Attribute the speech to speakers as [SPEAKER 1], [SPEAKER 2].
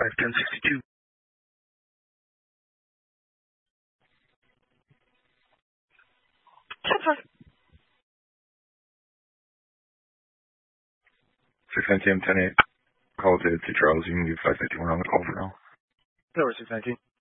[SPEAKER 1] 51062. 619 10-8. Call to Charles. You can leave 551 on the call for now.
[SPEAKER 2] No, 619.